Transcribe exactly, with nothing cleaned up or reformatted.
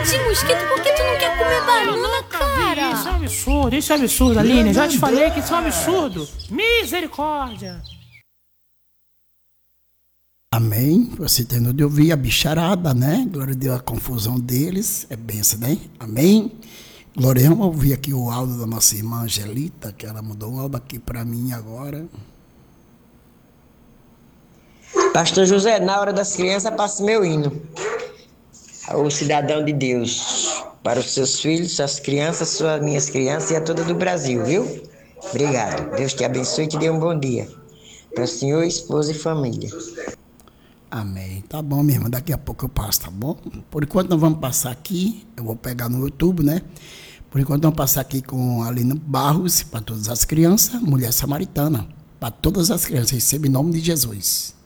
de mosquito, por que tu não quer comer banana, cara? Isso é um absurdo, isso é um absurdo, Aline. Já te falei que isso é um absurdo. Misericórdia. Amém. Você terminou de ouvir a bicharada, né? Glória a Deus, a confusão deles. É benção, né? Amém. Glória, vamos ouvir aqui o áudio da nossa irmã Angelita, que ela mandou um áudio aqui para mim agora. Pastor José, na hora das crianças, passe meu hino. O cidadão de Deus. Para os seus filhos, suas crianças, suas minhas crianças e a toda do Brasil, viu? Obrigado. Deus te abençoe e te dê um bom dia. Para o senhor, esposa e família. Amém. Tá bom, minha irmã. Daqui a pouco eu passo, tá bom? Por enquanto nós vamos passar aqui. Eu vou pegar no YouTube, né? Por enquanto nós vamos passar aqui com a Aline Barros, para todas as crianças, mulher samaritana. Para todas as crianças. Receba em nome de Jesus.